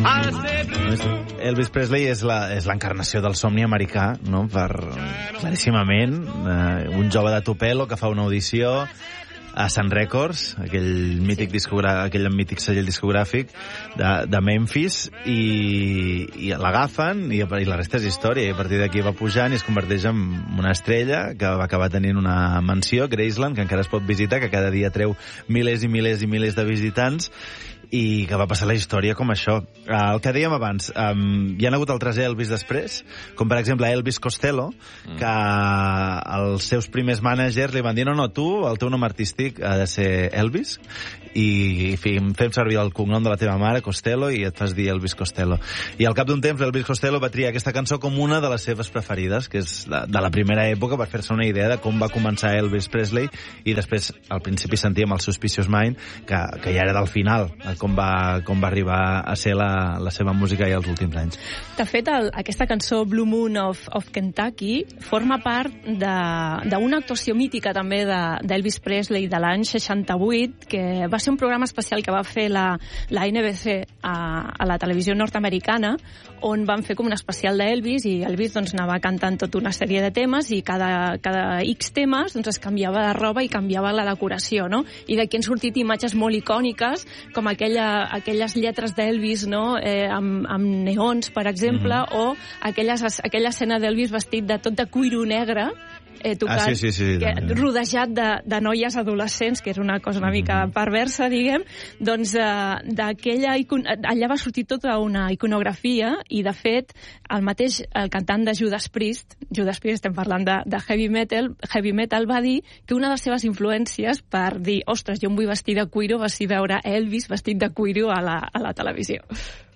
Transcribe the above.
Elvis Presley és l'encarnació del somni americà, no? Claríssimament. Un jove de Tupelo que fa una audició a Sun Records, aquell mític segell discogràfic de Memphis, i l'agafen i la resta és història, i a partir d'aquí va pujant i es converteix en una estrella que va acabar tenint una mansió, Graceland, que encara es pot visitar, que cada dia treu milers i milers i milers de visitants, i que va passar la història com això. El que dèiem abans, hi ha hagut altres Elvis després, com per exemple Elvis Costello, que els seus primers mànagers li van dir no, tu, el teu nom artístic ha de ser Elvis, i fem servir el cognom de la teva mare, Costello, i et fas dir Elvis Costello. I al cap d'un temps Elvis Costello va triar aquesta cançó com una de les seves preferides, que és de la primera època, per fer-se una idea de com va començar Elvis Presley, i després al principi sentíem el Suspicious Mind, que ja era del final, com va arribar a ser la seva música ja els últims anys. De fet, aquesta cançó Blue Moon of Kentucky forma part d'una actuació mítica també d'Elvis Presley de l'any 68, que va ser un programa especial que va fer la NBC a la televisió nord-americana, on van fer com un especial d'Elvis, i Elvis doncs anava cantant tota una sèrie de temes, i cada X temes doncs es canviava de roba i canviava la decoració, no? I d'aquí han sortit imatges molt icòniques, com aquelles lletres d'Elvis, no? Amb neons, per exemple, o aquella escena d'Elvis vestit de tot de cuiro negre, tocant, rodejat de noies adolescents, que era una cosa una mica perversa, diguem, doncs allà va sortir tota una iconografia, i de fet el cantant de Judas Priest, estem parlant de heavy metal, va dir que una de les seves influències per dir, ostres, jo em vull vestir de cuiro, va ser veure Elvis vestit de cuiro a la televisió.